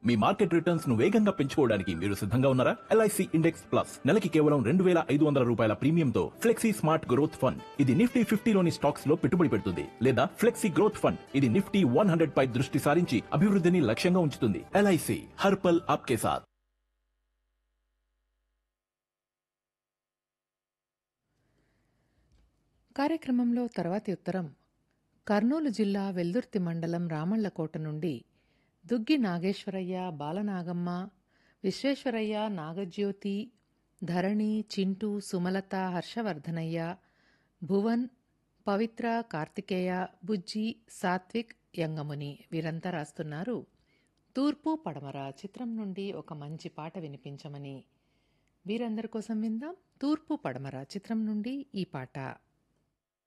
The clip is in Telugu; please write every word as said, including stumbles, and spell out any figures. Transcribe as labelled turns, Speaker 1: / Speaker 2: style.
Speaker 1: మీ మార్కెట్ రిటర్న్స్ ను వేగంగా పెంచుకోవడానికి మీరు సిద్ధంగా ఉన్నారా? ఎల్ఐసి ఇండెక్స్ ప్లస్ నెలకి కేవలం రెండు వేల ఐదు వందల రూపాయల ప్రీమియంతో ఫ్లెక్సీ స్మార్ట్ గ్రోత్ ఫండ్. ఇది నిఫ్టీ ఫిఫ్టీలోని స్టాక్స్ లో పెట్టుబడి పెడుతుంది లేదా ఫ్లెక్సీ గ్రోత్ ఫండ్. ఇది నిఫ్టీ వన్ హండ్రెడ్ పై దృష్టి సారించి అభివృద్ధిని లక్ష్యంగా ఉంచుతుంది. ఎల్ఐసి హర్పల్ ఆప్కే సాథ్.
Speaker 2: కార్యక్రమంలో తర్వాతి ఉత్తరం కర్నూలు జిల్లా వెల్దుర్తి మండలం రామళ్లకోట నుండి దుగ్గి నాగేశ్వరయ్య, బాలనాగమ్మ, విశ్వేశ్వరయ్య, నాగజ్యోతి, ధరణి, చింటూ, సుమలత, హర్షవర్ధనయ్య, భువన్, పవిత్ర, కార్తికేయ, బుజ్జి, సాత్విక్, యంగముని వీరంతా రాస్తున్నారు. తూర్పు పడమర చిత్రం నుండి ఒక మంచి పాట వినిపించమని. వీరందరి కోసం విందాం తూర్పు పడమర చిత్రం నుండి ఈ పాట.